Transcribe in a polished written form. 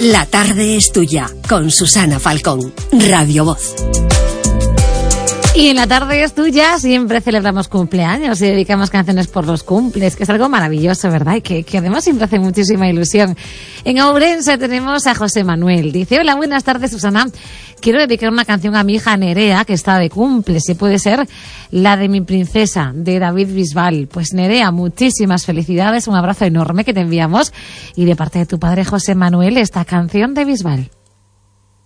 La tarde es tuya, con Susana Falcón, Radio Voz. Y en La tarde es tuya siempre celebramos cumpleaños y dedicamos canciones por los cumples, que es algo maravilloso, ¿verdad? Y que además siempre hace muchísima ilusión. En Ourense tenemos a José Manuel. Dice: hola, buenas tardes, Susana. Quiero dedicar una canción a mi hija Nerea, que está de cumple. Si puede ser la de Mi princesa, de David Bisbal. Pues Nerea, muchísimas felicidades, un abrazo enorme que te enviamos. Y de parte de tu padre José Manuel, esta canción de Bisbal.